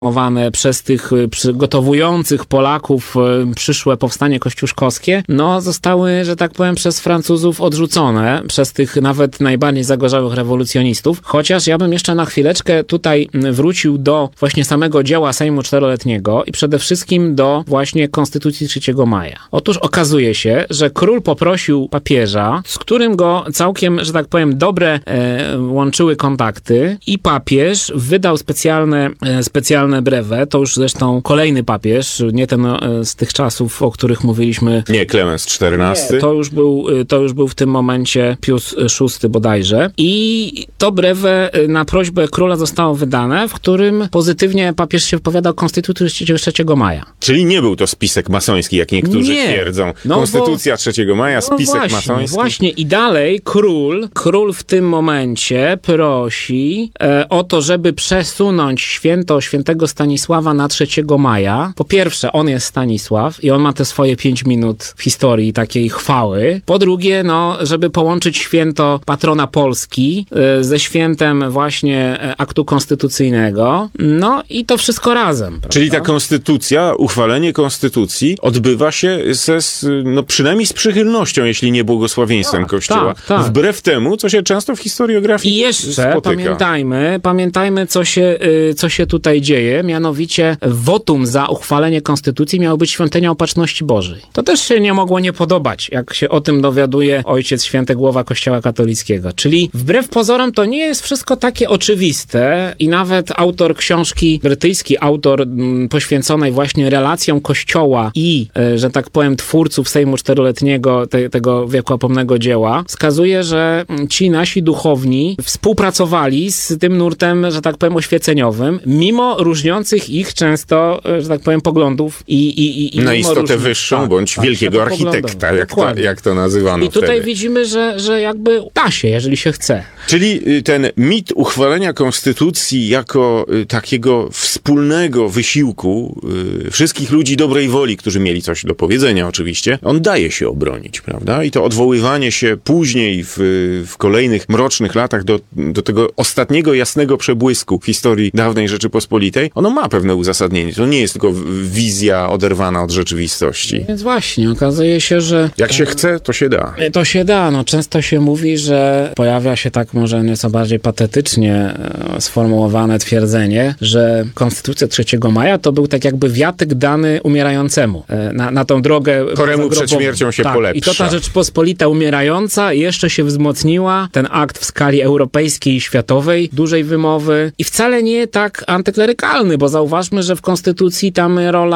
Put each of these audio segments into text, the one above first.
przez tych przygotowujących Polaków przyszłe powstanie kościuszkowskie, no zostały, że tak powiem, przez Francuzów odrzucone, przez tych nawet najbardziej zagorzałych rewolucjonistów. Chociaż ja bym jeszcze na chwileczkę tutaj wrócił do właśnie samego dzieła Sejmu Czteroletniego i przede wszystkim do właśnie Konstytucji 3 maja. Otóż okazuje się, że król poprosił papieża, z którym go całkiem, że tak powiem, dobre łączyły kontakty i papież wydał specjalne brevet, to już zresztą kolejny papież, nie ten z tych czasów, o których mówiliśmy. Nie, Klemens XIV. Nie, to już był w tym momencie Pius VI bodajże. I to brevet na prośbę króla zostało wydane, w którym pozytywnie papież się wypowiadał o Konstytucji 3 maja. Czyli nie był to spisek masoński, jak niektórzy twierdzą. Konstytucja 3 maja, spisek masoński. Właśnie i dalej król w tym momencie prosi o to, żeby przesunąć święto świętego Stanisława na 3 maja. Po pierwsze, on jest Stanisław i on ma te swoje 5 minut w historii takiej chwały. Po drugie, żeby połączyć święto patrona Polski ze świętem właśnie aktu konstytucyjnego. No i to wszystko razem. Prawda? Czyli ta konstytucja, uchwalenie konstytucji odbywa się przynajmniej z przychylnością, jeśli nie błogosławieństwem Kościoła. Tak. Wbrew temu, co się często w historiografii I jeszcze spotyka. pamiętajmy, co się tutaj dzieje. Mianowicie wotum za uchwalenie konstytucji miało być świątynią Opatrzności Bożej. To też się nie mogło nie podobać, jak się o tym dowiaduje ojciec święty głowa Kościoła katolickiego. Czyli wbrew pozorom to nie jest wszystko takie oczywiste i nawet autor książki, brytyjski autor poświęconej właśnie relacjom Kościoła i, że tak powiem, twórców Sejmu Czteroletniego, tego wiekopomnego dzieła, wskazuje, że ci nasi duchowni współpracowali z tym nurtem, że tak powiem, oświeceniowym, mimo różniących ich często, że tak powiem, poglądów i na istotę wyższą, bądź wielkiego architekta, jak to nazywano I tutaj wtedy. widzimy, że jakby da się, jeżeli się chce. Czyli ten mit uchwalenia konstytucji jako takiego wspólnego wysiłku wszystkich ludzi dobrej woli, którzy mieli coś do powiedzenia oczywiście, on daje się obronić, prawda? I to odwoływanie się później w kolejnych mrocznych latach do tego ostatniego jasnego przebłysku w historii dawnej Rzeczypospolitej, ono ma pewne uzasadnienie. To nie jest tylko wizja oderwana od rzeczywistości. Więc właśnie, okazuje się, że... Jak się chce, to się da. To się da. Często się mówi, że pojawia się tak może nieco bardziej patetycznie sformułowane twierdzenie, że Konstytucja 3 maja to był tak jakby wiatyk dany umierającemu na tą drogę... Choremu przed śmiercią się polepsza. I to ta Rzeczpospolita umierająca jeszcze się wzmocniła, ten akt w skali europejskiej i światowej, dużej wymowy i wcale nie tak antyklerykalny, bo zauważmy, że w Konstytucji tam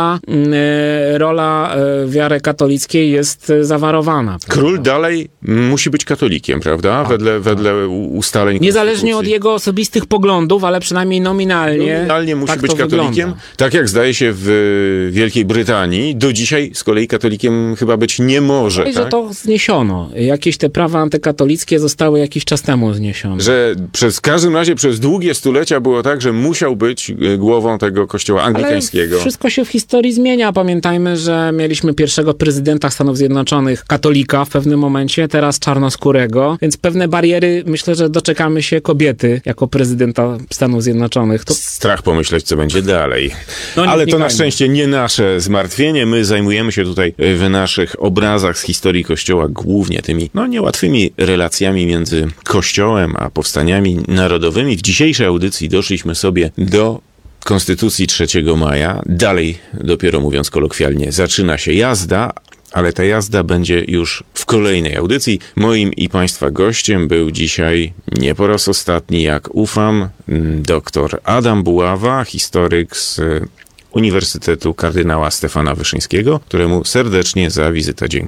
rola wiary katolickiej jest zawarowana. Prawda? Król dalej musi być katolikiem, prawda? Wedle ustaleń niezależnie od jego osobistych poglądów, ale przynajmniej nominalnie. Nominalnie musi tak być katolikiem. Wygląda. Tak jak zdaje się w Wielkiej Brytanii, do dzisiaj z kolei katolikiem chyba być nie może. No i że to zniesiono. Jakieś te prawa antykatolickie zostały jakiś czas temu zniesione. Że w każdym razie przez długie stulecia było tak, że musiał być głową tego kościoła anglikańskiego. Ale wszystko się w historii zmienia. Pamiętajmy, że mieliśmy pierwszego prezydenta Stanów Zjednoczonych katolika w pewnym momencie, teraz czarnoskórego, więc pewne bariery, myślę, że doczekamy się kobiety jako prezydenta Stanów Zjednoczonych. Strach pomyśleć, co będzie dalej. Ale to na szczęście nie nasze zmartwienie. My zajmujemy się tutaj w naszych obrazach z historii Kościoła głównie tymi niełatwymi relacjami między Kościołem a powstaniami narodowymi. W dzisiejszej audycji doszliśmy sobie do Konstytucji 3 maja. Dalej, dopiero mówiąc kolokwialnie, zaczyna się jazda, ale ta jazda będzie już w kolejnej audycji. Moim i Państwa gościem był dzisiaj, nie po raz ostatni, jak ufam, dr Adam Buława, historyk z Uniwersytetu Kardynała Stefana Wyszyńskiego, któremu serdecznie za wizytę dziękuję.